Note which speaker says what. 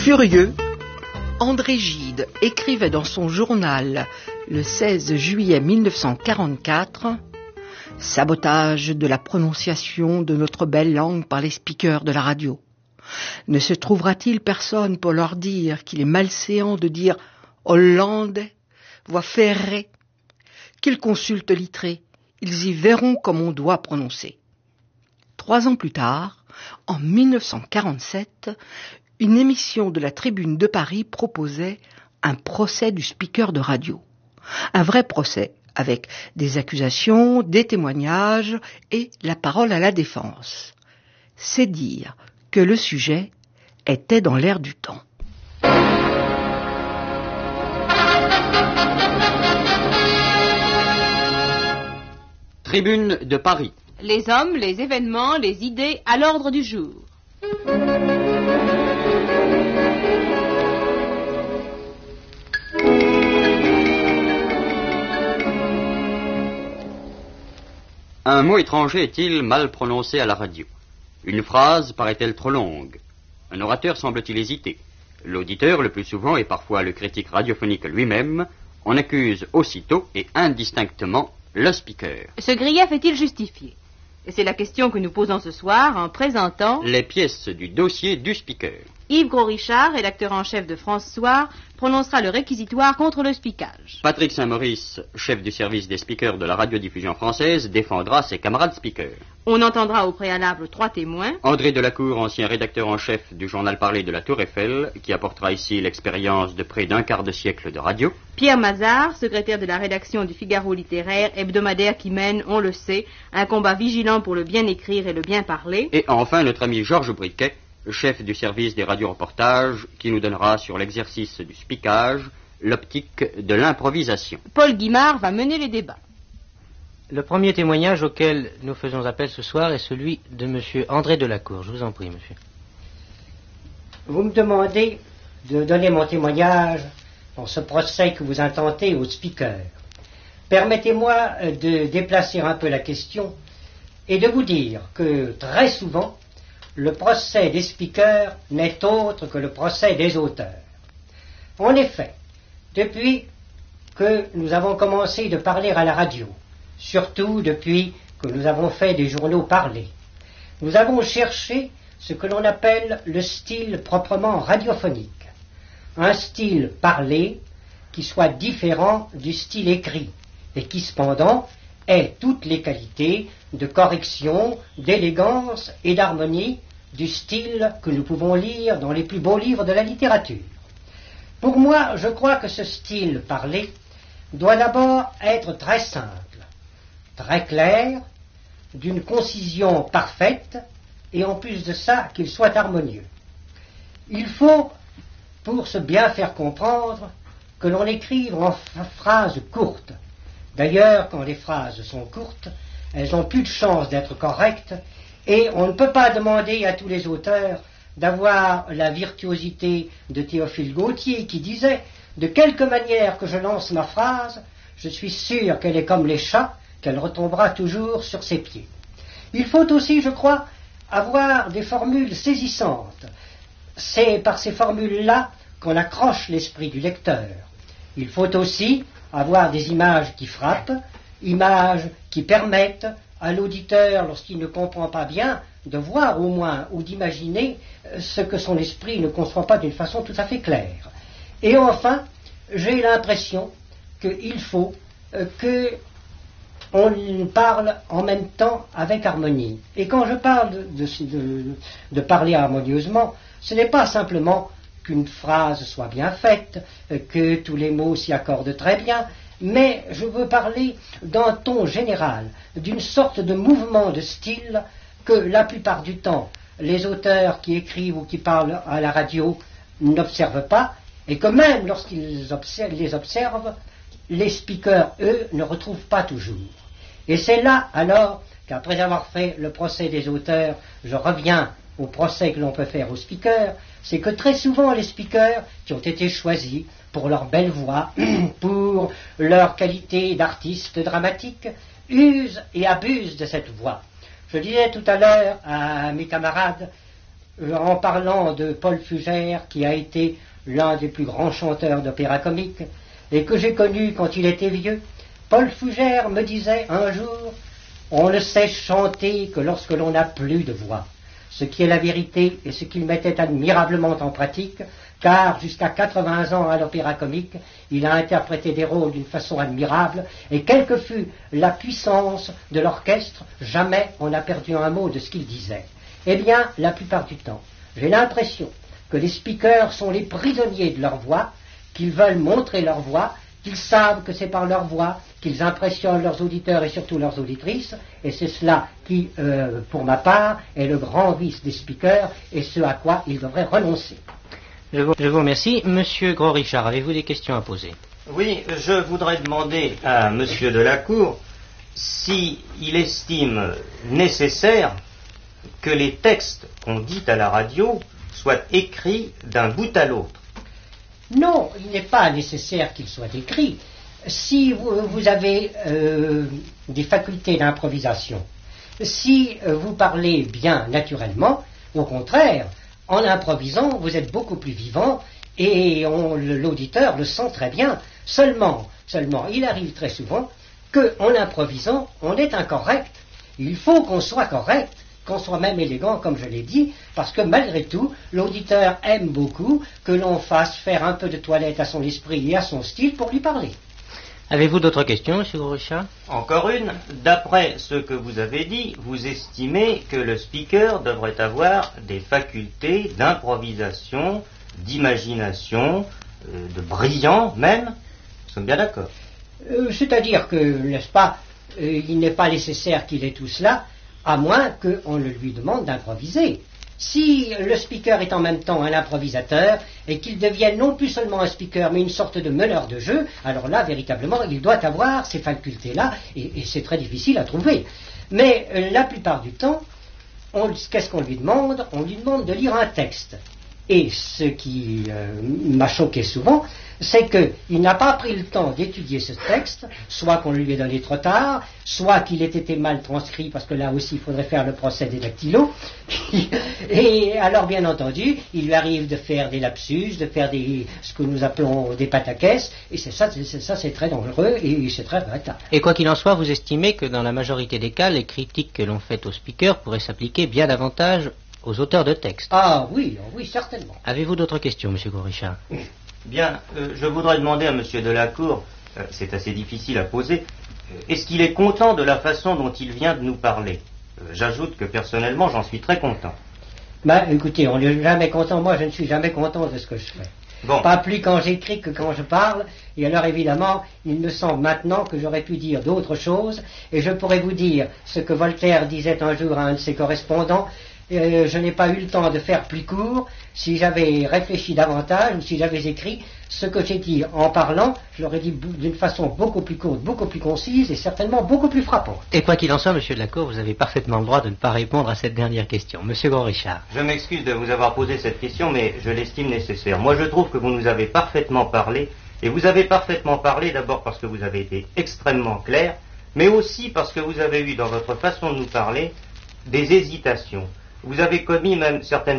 Speaker 1: Furieux, André Gide écrivait dans son journal le 16 juillet 1944 « Sabotage de la prononciation de notre belle langue par les speakers de la radio. Ne se trouvera-t-il personne pour leur dire qu'il est malséant de dire « hollandais » voix ferrée, qu'ils consultent Littré, ils y verront comme on doit prononcer. 3 ans plus tard, en 1947, une émission de la Tribune de Paris proposait un procès du speaker de radio. Un vrai procès, avec des accusations, des témoignages et la parole à la défense. C'est dire que le sujet était dans l'air du temps.
Speaker 2: Tribune de Paris.
Speaker 3: Les hommes, les événements, les idées à l'ordre du jour.
Speaker 2: Un mot étranger est-il mal prononcé à la radio? Une phrase paraît-elle trop longue? Un orateur semble-t-il hésiter? L'auditeur, le plus souvent, et parfois le critique radiophonique lui-même, en accuse aussitôt et indistinctement le speaker.
Speaker 3: Ce grief est-il justifié? Et c'est la question que nous posons ce soir en présentant
Speaker 2: les pièces du dossier du speaker.
Speaker 3: Yves Gros-Richard, rédacteur en chef de France Soir, prononcera le réquisitoire contre le speakage.
Speaker 2: Patrick Saint-Maurice, chef du service des speakers de la radiodiffusion française, défendra ses camarades speakers.
Speaker 3: On entendra au préalable 3 témoins.
Speaker 2: André Delacour, ancien rédacteur en chef du journal parlé de la Tour Eiffel, qui apportera ici l'expérience de près d'un quart de siècle de radio.
Speaker 3: Pierre Mazard, secrétaire de la rédaction du Figaro littéraire, hebdomadaire qui mène, on le sait, un combat vigilant pour le bien écrire et le bien parler.
Speaker 2: Et enfin notre ami Georges Briquet, chef du service des radioreportages, qui nous donnera sur l'exercice du speakage l'optique de l'improvisation.
Speaker 3: Paul Guimard va mener les débats.
Speaker 4: Le premier témoignage auquel nous faisons appel ce soir est celui de monsieur André Delacour. Je vous en prie, monsieur.
Speaker 5: Vous me demandez de donner mon témoignage dans ce procès que vous intentez au speaker. Permettez-moi de déplacer un peu la question et de vous dire que très souvent, le procès des speakers n'est autre que le procès des auteurs. En effet, depuis que nous avons commencé de parler à la radio, surtout depuis que nous avons fait des journaux parlés, nous avons cherché ce que l'on appelle le style proprement radiophonique, un style parlé qui soit différent du style écrit et qui cependant ait toutes les qualités de correction, d'élégance et d'harmonie du style que nous pouvons lire dans les plus beaux livres de la littérature. Pour moi, je crois que ce style parlé doit d'abord être très simple, très clair, d'une concision parfaite, et en plus de ça, qu'il soit harmonieux. Il faut, pour se bien faire comprendre, que l'on écrive en phrases courtes. D'ailleurs, quand les phrases sont courtes, elles ont plus de chance d'être correctes, et on ne peut pas demander à tous les auteurs d'avoir la virtuosité de Théophile Gautier qui disait « De quelque manière que je lance ma phrase, je suis sûr qu'elle est comme les chats, qu'elle retombera toujours sur ses pieds. » Il faut aussi, je crois, avoir des formules saisissantes. C'est par ces formules-là qu'on accroche l'esprit du lecteur. Il faut aussi avoir des images qui frappent, images qui permettent à l'auditeur, lorsqu'il ne comprend pas bien, de voir au moins ou d'imaginer ce que son esprit ne conçoit pas d'une façon tout à fait claire. Et enfin, j'ai l'impression qu'il faut qu'on parle en même temps avec harmonie. Et quand je parle de parler harmonieusement, ce n'est pas simplement qu'une phrase soit bien faite, que tous les mots s'y accordent très bien, mais je veux parler d'un ton général, d'une sorte de mouvement de style que la plupart du temps, les auteurs qui écrivent ou qui parlent à la radio n'observent pas, et que même lorsqu'ils les observent, les speakers, eux, ne retrouvent pas toujours. Et c'est là, alors, qu'après avoir fait le procès des auteurs, je reviens au procès que l'on peut faire aux speakers, c'est que très souvent les speakers qui ont été choisis pour leur belle voix, pour leur qualité d'artiste dramatique, usent et abusent de cette voix. Je disais tout à l'heure à mes camarades, en parlant de Paul Fugère, qui a été l'un des plus grands chanteurs d'opéra comique, et que j'ai connu quand il était vieux. Paul Fugère me disait un jour, on ne sait chanter que lorsque l'on n'a plus de voix, ce qui est la vérité et ce qu'il mettait admirablement en pratique, car jusqu'à 80 ans à l'opéra comique, il a interprété des rôles d'une façon admirable, et quelle que fût la puissance de l'orchestre, jamais on n'a perdu un mot de ce qu'il disait. Eh bien, la plupart du temps, j'ai l'impression que les speakers sont les prisonniers de leur voix, qu'ils veulent montrer leur voix, qu'ils savent que c'est par leur voix qu'ils impressionnent leurs auditeurs et surtout leurs auditrices, et c'est cela qui, pour ma part, est le grand vice des speakers et ce à quoi ils devraient renoncer.
Speaker 4: Je vous remercie. Monsieur Gros-Richard, avez-vous des questions à poser?
Speaker 6: Oui, je voudrais demander à Monsieur Delacour s'il estime nécessaire que les textes qu'on dit à la radio soient écrits d'un bout à l'autre.
Speaker 5: Non, il n'est pas nécessaire qu'ils soient écrits. Si vous avez des facultés d'improvisation, si vous parlez bien naturellement, au contraire, en improvisant, vous êtes beaucoup plus vivant et l'auditeur le sent très bien. Seulement, il arrive très souvent qu'en improvisant, on est incorrect. Il faut qu'on soit correct, qu'on soit même élégant, comme je l'ai dit, parce que malgré tout, l'auditeur aime beaucoup que l'on fasse faire un peu de toilette à son esprit et à son style pour lui parler.
Speaker 4: Avez-vous d'autres questions, monsieur Gros-Richard?
Speaker 6: Encore une. D'après ce que vous avez dit, vous estimez que le speaker devrait avoir des facultés d'improvisation, d'imagination, de brillant même. Nous sommes bien d'accord.
Speaker 5: C'est-à-dire que, n'est-ce pas, il n'est pas nécessaire qu'il ait tout cela, à moins qu'on ne lui demande d'improviser. Si le speaker est en même temps un improvisateur et qu'il devienne non plus seulement un speaker mais une sorte de meneur de jeu, alors là, véritablement, il doit avoir ces facultés-là et c'est très difficile à trouver. Mais la plupart du temps, qu'est-ce qu'on lui demande? On lui demande de lire un texte. Et ce qui m'a choqué souvent, c'est qu'il n'a pas pris le temps d'étudier ce texte, soit qu'on lui ait donné trop tard, soit qu'il ait été mal transcrit, parce que là aussi il faudrait faire le procès des dactylos. Et alors, bien entendu, il lui arrive de faire des lapsus, de faire ce que nous appelons des pataquès, et ça c'est très dangereux et c'est très regrettable.
Speaker 4: Et quoi qu'il en soit, vous estimez que dans la majorité des cas, les critiques que l'on fait aux speakers pourraient s'appliquer bien davantage aux auteurs de textes?
Speaker 5: Ah oui, certainement.
Speaker 4: Avez-vous d'autres questions, monsieur Gros-Richard?
Speaker 6: Bien, je voudrais demander à Monsieur Delacour, c'est assez difficile à poser, est-ce qu'il est content de la façon dont il vient de nous parler? J'ajoute que personnellement, j'en suis très content.
Speaker 5: Écoutez, on n'est jamais content. Moi, je ne suis jamais content de ce que je fais. Bon. Pas plus quand j'écris que quand je parle. Et alors, évidemment, il me semble maintenant que j'aurais pu dire d'autres choses. Et je pourrais vous dire ce que Voltaire disait un jour à un de ses correspondants. Je n'ai pas eu le temps de faire plus court. Si j'avais réfléchi davantage ou si j'avais écrit ce que j'ai dit en parlant, je l'aurais dit d'une façon beaucoup plus courte, beaucoup plus concise et certainement beaucoup plus frappante.
Speaker 4: Et quoi qu'il en soit, monsieur Delacour, vous avez parfaitement le droit de ne pas répondre à cette dernière question. Monsieur Gros-Richard.
Speaker 6: Je m'excuse de vous avoir posé cette question, mais je l'estime nécessaire. Moi, je trouve que vous nous avez parfaitement parlé, et vous avez parfaitement parlé d'abord parce que vous avez été extrêmement clair, mais aussi parce que vous avez eu dans votre façon de nous parler des hésitations. Vous avez commis même certaines